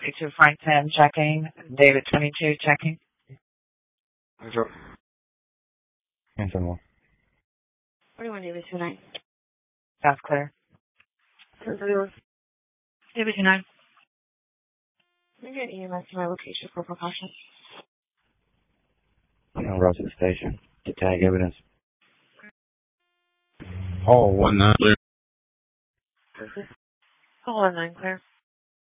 22 Frank 10 checking. David 22 checking. Answer more. 41 David 29. That's clear. David 29. Let me get EMS to my location for precaution. Road to the station to tag evidence. Hall 19 clear. Hall 19 clear.